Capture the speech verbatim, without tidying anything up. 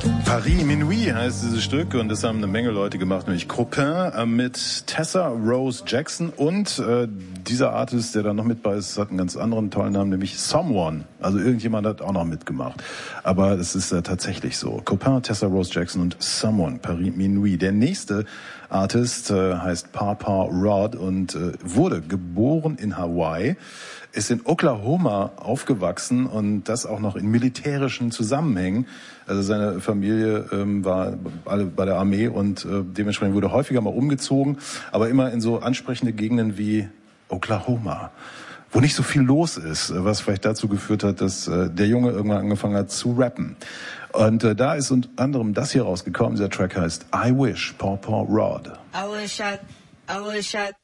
Paris Minuit heißt dieses Stück und das haben eine Menge Leute gemacht, nämlich Chopin äh, mit Tessa Rose Jackson und äh, dieser Artist, der da noch mit bei ist, hat einen ganz anderen tollen Namen, nämlich Someone. Also irgendjemand hat auch noch mitgemacht. Aber das ist äh, tatsächlich so. Chopin, Tessa Rose Jackson und Someone, Paris Minuit. Der nächste Artist äh, heißt Papa Rod und äh, wurde geboren in Hawaii, ist in Oklahoma aufgewachsen und das auch noch in militärischen Zusammenhängen. Also seine Familie ähm, war alle bei der Armee und äh, dementsprechend wurde häufiger mal umgezogen, aber immer in so ansprechende Gegenden wie Oklahoma, wo nicht so viel los ist, was vielleicht dazu geführt hat, dass äh, der Junge irgendwann angefangen hat zu rappen. Und äh, da ist unter anderem das hier rausgekommen. Dieser Track heißt I Wish, Paw Paw Rod. I wish I, I wish I